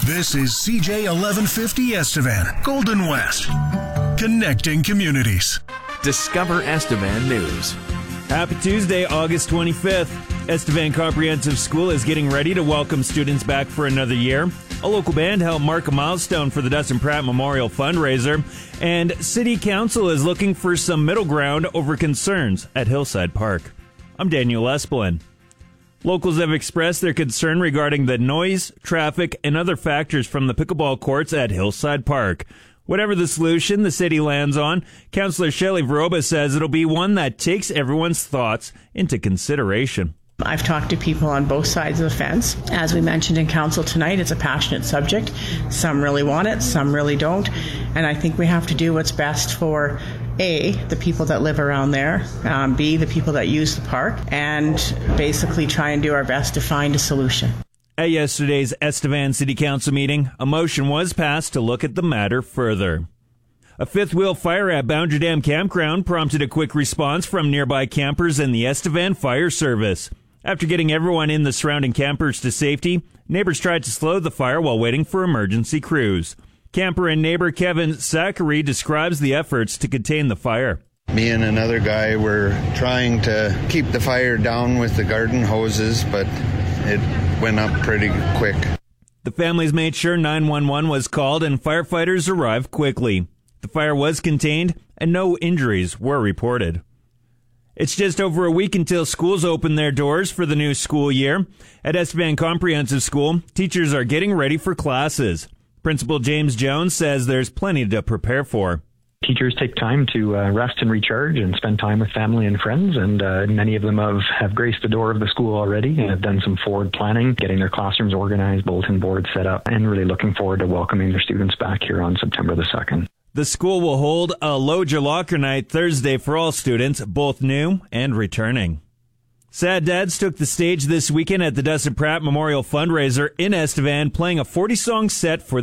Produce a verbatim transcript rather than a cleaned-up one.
This is C J eleven fifty Estevan, Golden West. Connecting communities. Discover Estevan News. Happy Tuesday, August twenty-fifth. Estevan Comprehensive School is getting ready to welcome students back for another year. A local band helped mark a milestone for the Dustin Pratt Memorial Fundraiser. And City Council is looking for some middle ground over concerns at Hillside Park. I'm Daniel Espelin. Locals have expressed their concern regarding the noise, traffic, and other factors from the pickleball courts at Hillside Park. Whatever the solution the city lands on, Councillor Shelley Veroba says it'll be one that takes everyone's thoughts into consideration. I've talked to people on both sides of the fence. As we mentioned in council tonight, it's a passionate subject. Some really want it, some really don't. And I think we have to do what's best for A, the people that live around there, um, B, the people that use the park, and basically try and do our best to find a solution. At yesterday's Estevan City Council meeting, a motion was passed to look at the matter further. A fifth-wheel fire at Boundary Dam Campground prompted a quick response from nearby campers and the Estevan Fire Service. After getting everyone in the surrounding campers to safety, neighbors tried to slow the fire while waiting for emergency crews. Camper and neighbor Kevin Zachary describes the efforts to contain the fire. Me and another guy were trying to keep the fire down with the garden hoses, but it went up pretty quick. The families made sure nine one one was called and firefighters arrived quickly. The fire was contained and no injuries were reported. It's just over a week until schools open their doors for the new school year. At Estevan Comprehensive School, teachers are getting ready for classes. Principal James Jones says there's plenty to prepare for. Teachers take time to uh, rest and recharge and spend time with family and friends, and uh, many of them have, have graced the door of the school already and have done some forward planning, getting their classrooms organized, bulletin boards set up, and really looking forward to welcoming their students back here on September the second. The school will hold a Load Your Locker Night Thursday for all students, both new and returning. Sad Dads took the stage this weekend at the Dustin Pratt Memorial Fundraiser in Estevan, playing a forty-song set for